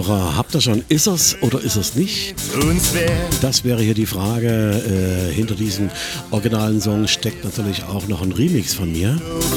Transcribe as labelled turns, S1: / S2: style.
S1: Hörer, habt ihr schon, ist es oder ist es nicht? Das wäre hier die Frage. Hinter diesem originalen Song steckt natürlich auch noch ein Remix von mir.